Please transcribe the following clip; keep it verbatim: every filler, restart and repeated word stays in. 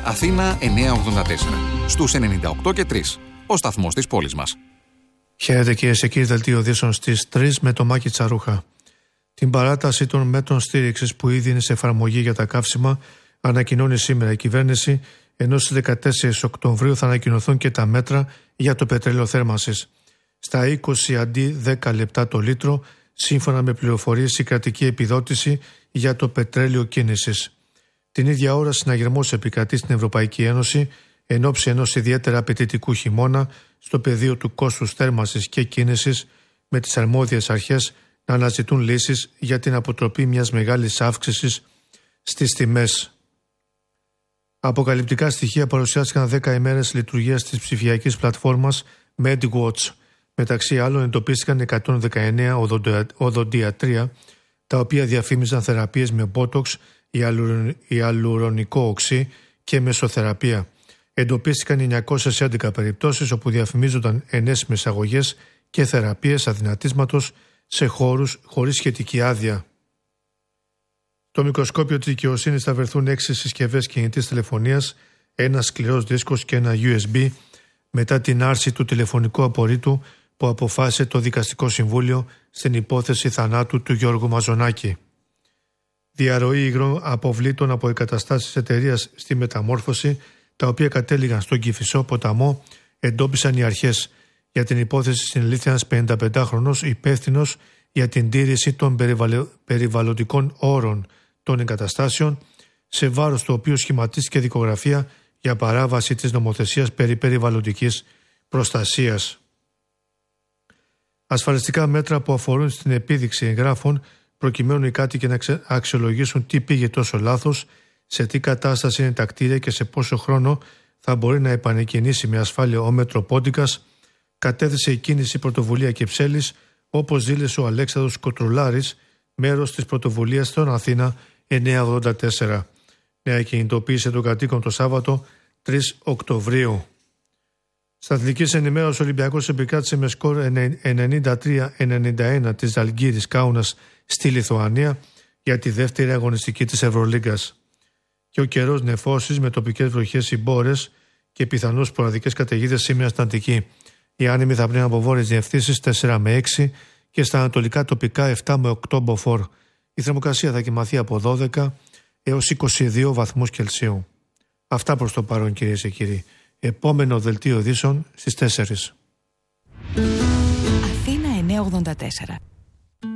Αθήνα εννιακόσια ογδόντα τέσσερα. Στους ενενήντα οκτώ και τρία. Ο σταθμός της πόλης μας. Χαίρετε κυρίες και κύριοι, δελτίο ειδήσεων στις τρεις με το Μάκη Τσαρούχα. Την παράταση των μέτρων στήριξης που ήδη είναι σε εφαρμογή για τα καύσιμα ανακοινώνει σήμερα η κυβέρνηση, ενώ στις δεκατέσσερις Οκτωβρίου θα ανακοινωθούν και τα μέτρα για το πετρέλαιο θέρμανσης. Στα είκοσι αντί δέκα λεπτά το λίτρο, σύμφωνα με πληροφορίες, η κρατική επιδότηση για το πετρέλαιο κίνησης. Την ίδια ώρα, συναγερμός επικρατεί στην Ευρωπαϊκή Ένωση εν ώψη ενός ιδιαίτερα απαιτητικού χειμώνα στο πεδίο του κόστους θέρμανσης και κίνησης, με τις αρμόδιες αρχές να αναζητούν λύσεις για την αποτροπή μιας μεγάλης αύξησης στις τιμές. Αποκαλυπτικά στοιχεία παρουσιάστηκαν δέκα ημέρες λειτουργίας της ψηφιακής πλατφόρμας MedWatch. Μεταξύ άλλων εντοπίστηκαν εκατόν δεκαεννέα οδοντιατρία, τα οποία διαφήμιζαν θεραπείες με Botox, ιαλουρονικό οξύ και μεσοθεραπεία. Εντοπίστηκαν εννιακόσιες έντεκα περιπτώσεις όπου διαφημίζονταν ενέσιμες αγωγές και θεραπείες αδυνατίσματος σε χώρους χωρίς σχετική άδεια. Στο μικροσκόπιο της δικαιοσύνης θα βρεθούν έξι συσκευές κινητής τηλεφωνίας, ένα σκληρός δίσκος και ένα γιου ες μπι μετά την άρση του τηλεφωνικού απορρίτου που αποφάσισε το Δικαστικό Συμβούλιο στην υπόθεση θανάτου του Γιώργου Μαζονάκη. Διαρροή υγρών αποβλήτων από εγκαταστάσεις εταιρείας στη Μεταμόρφωση, τα οποία κατέληγαν στον Κηφισό ποταμό, εντόπισαν οι αρχές. Για την υπόθεση συνελήφθη ένας πενηνταπεντάχρονος υπεύθυνος για την τήρηση των περιβαλλοντικών όρων των εγκαταστάσεων, σε βάρος του οποίου σχηματίστηκε δικογραφία για παράβαση της νομοθεσίας περί περιβαλλοντικής προστασίας. Ασφαλιστικά μέτρα που αφορούν στην επίδειξη εγγράφων, προκειμένου οι κάτοικοι να αξιολογήσουν τι πήγε τόσο λάθος, σε τι κατάσταση είναι τα κτίρια και σε πόσο χρόνο θα μπορεί να επανεκκινήσει με ασφάλεια ο Μετροπόντικας, κατέθεσε η κίνηση Πρωτοβουλία Κυψέλης, όπως δήλωσε ο Αλέξανδρος Κοτρουλάρης, μέρος της πρωτοβουλίας στον Αθήνα εννιακόσια ογδόντα τέσσερα. Νέα κινητοποίησε τον κατοίκον το Σάββατο τρεις Οκτωβρίου. Στα αθλητικής ενημέρωσης, ο Ολυμπιακός επικράτησε με σκορ ενενήντα τρία ενενήντα ένα της Ζαλγκίρις Κάουνας στη Λιθουανία για τη δεύτερη αγωνιστική της Ευρωλίγκας. Και ο καιρός νεφώσεις με τοπικές βροχές συμπόρες και πιθανώς σποραδικές καταιγίδες σήμερα στην Αττική. Οι άνεμοι θα πνέουν από βόρειες διευθύνσεις τέσσερα με έξι και στα ανατολικά τοπικά επτά με οκτώ μποφόρ. Η θερμοκρασία θα κοιμαθεί από δώδεκα έως είκοσι δύο βαθμούς Κελσίου. Αυτά προς το παρόν, κυρίες και κύριοι. Επόμενο δελτίο ειδήσεων στις τέσσερις. Αθήνα εννιακόσια ογδόντα τέσσερα.